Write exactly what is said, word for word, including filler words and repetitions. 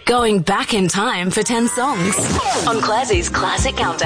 Going back in time for ten songs on Classie's Classic Countdown.